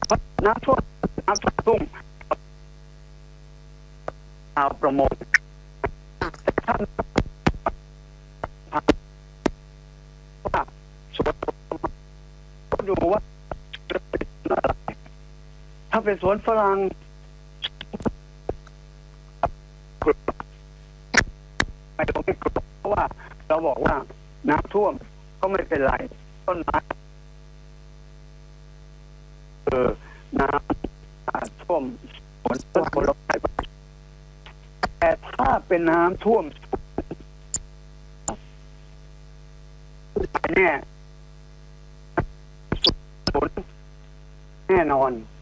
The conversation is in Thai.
น้ำท่วมชาวประมงท่านว่าสวนก็ดูว่าถ้าเป็นสวนฝรั่งไม่ต้องไม่กลัวเพราะว่าเราบอกว่าน้ำท่วมก็ไม่เป็นไรต้นไม้น้ำท่วมสวนผลไม้แต่ถ้าเป็นน้ำท่วมแน่สวนแน่นอน